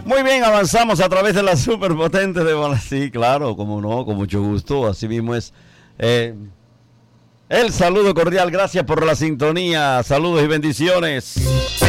Muy bien, avanzamos a través de la superpotente de Bola. Sí, claro, como no, con mucho gusto. Así mismo es. El saludo cordial, gracias por la sintonía. Saludos y bendiciones.